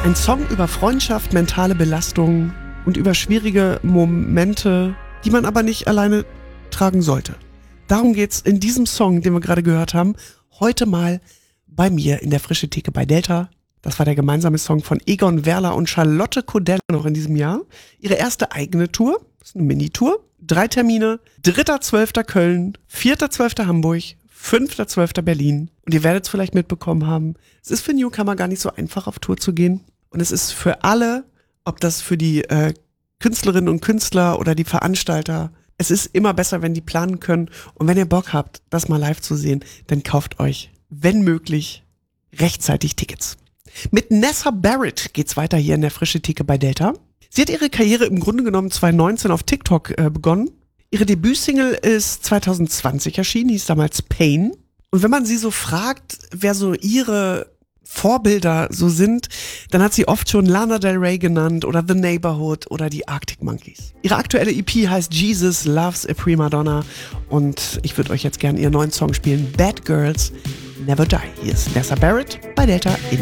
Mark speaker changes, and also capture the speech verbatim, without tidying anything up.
Speaker 1: Ein Song über Freundschaft, mentale Belastung und über schwierige Momente, die man aber nicht alleine tragen sollte. Darum geht's in diesem Song, den wir gerade gehört haben, heute mal bei mir in der Frische Theke bei Delta. Das war der gemeinsame Song von Egon Werler und Charlotte Kodella noch in diesem Jahr. Ihre erste eigene Tour, das ist eine Minitour. Drei Termine, dritter zwölfter Köln, vierter zwölfter Hamburg, fünfter zwölfter Berlin. Und ihr werdet es vielleicht mitbekommen haben, es ist für Newcomer gar nicht so einfach auf Tour zu gehen. Und es ist für alle, ob das für die äh, Künstlerinnen und Künstler oder die Veranstalter, es ist immer besser, wenn die planen können. Und wenn ihr Bock habt, das mal live zu sehen, dann kauft euch, wenn möglich, rechtzeitig Tickets. Mit Nessa Barrett geht's weiter hier in der Frische Theke bei Delta. Sie hat ihre Karriere im Grunde genommen zwanzig neunzehn auf TikTok äh, begonnen. Ihre Debütsingle ist zwanzig zwanzig erschienen, hieß damals Pain. Und wenn man sie so fragt, wer so ihre Vorbilder so sind, dann hat sie oft schon Lana Del Rey genannt oder The Neighborhood oder die Arctic Monkeys. Ihre aktuelle E P heißt Jesus Loves a Prima Donna und ich würde euch jetzt gerne ihren neuen Song spielen, Bad Girls Never Die. Hier ist Nessa Barrett bei Delta in